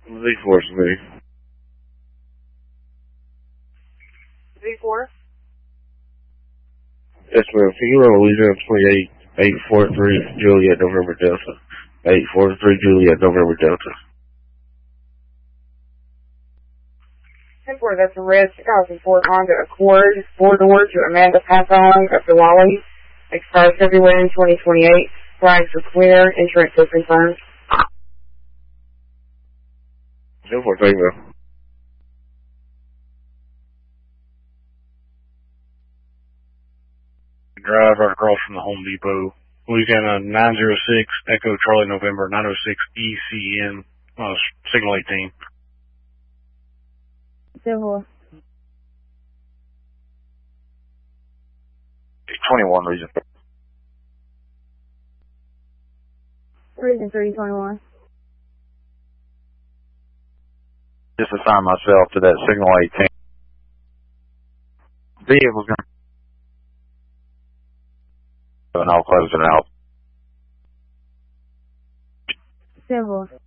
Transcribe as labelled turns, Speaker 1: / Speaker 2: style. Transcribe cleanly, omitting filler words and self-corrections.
Speaker 1: Z4 is me.
Speaker 2: Z4?
Speaker 1: Yes, ma'am. Can you run Louisiana 28-843 Juliet November Delta? 843 Juliet November Delta.
Speaker 2: 10-4, that's a red 2004 Honda Accord, 4-door to Amanda Papon of Diwali. Expires February 2028. Flags are clear. Insurance is confirmed.
Speaker 1: 10-4, thank you, ma'am.
Speaker 3: Drive right across from the Home Depot. Louisiana 906 Echo Charlie November 906 ECN, signal 18.
Speaker 4: 10-4.
Speaker 5: 21 Region.
Speaker 4: Region 321.
Speaker 5: Just assign myself to that signal 18. Vehicle's going to... and I'll close it out.
Speaker 4: 10-4.